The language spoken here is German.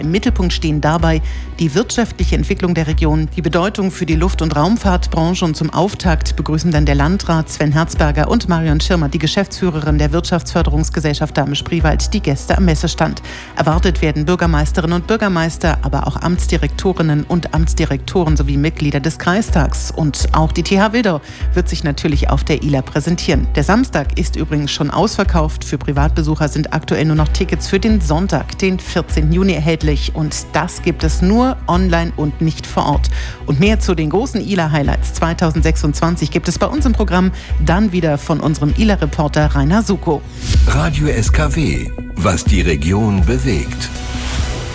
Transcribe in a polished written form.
Im Mittelpunkt stehen dabei die wirtschaftliche Entwicklung der Region, die Bedeutung für die Luft- und Raumfahrtbranche, und zum Auftakt begrüßen dann der Landrat Sven Herzberger und Marion Schirmer, die Geschäftsführerin der Wirtschaftsförderungsgesellschaft Dahme-Spreewald, die Gäste am Messestand. Erwartet werden Bürgermeisterinnen und Bürgermeister, aber auch Amtsdirektorinnen und Amtsdirektoren sowie Mitglieder des Kreistags. Und auch die TH Wildau wird sich natürlich auf der ILA präsentieren. Der Samstag ist übrigens schon ausverkauft. Für Privatbesucher sind aktuell nur noch Tickets für den Sonntag, den 14. Juni erhältlich. Und das gibt es nur online und nicht vor Ort. Und mehr zu den großen ILA-Highlights 2026 gibt es bei uns im Programm, dann wieder von unserem ILA-Reporter Rainer Suko. Radio SKW, was die Region bewegt.